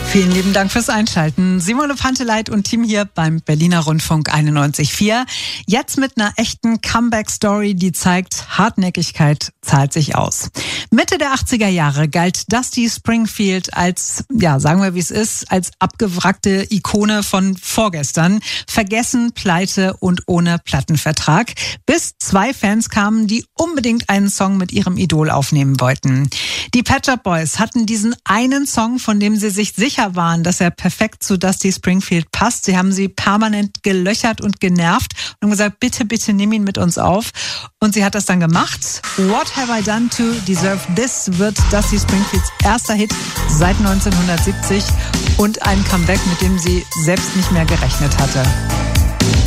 Vielen lieben Dank fürs Einschalten. Simone Panteleit und Team hier beim Berliner Rundfunk 91.4. Jetzt mit einer echten Comeback-Story, die zeigt, Hartnäckigkeit zahlt sich aus. Mitte der 80er Jahre galt Dusty Springfield als, ja, sagen wir wie es ist, als abgewrackte Ikone von vorgestern. Vergessen, pleite und ohne Plattenvertrag. Bis zwei Fans kamen, die unbedingt einen Song mit ihrem Idol aufnehmen wollten. Die Pet Shop Boys hatten diesen einen Song, von dem sie sich sicher waren, dass er perfekt zu Dusty Springfield passt. Sie haben sie permanent gelöchert und genervt und haben gesagt, bitte, bitte nimm ihn mit uns auf. Und sie hat das dann gemacht. What Have I Done to Deserve This wird Dusty Springfields erster Hit seit 1970 und ein Comeback, mit dem sie selbst nicht mehr gerechnet hatte.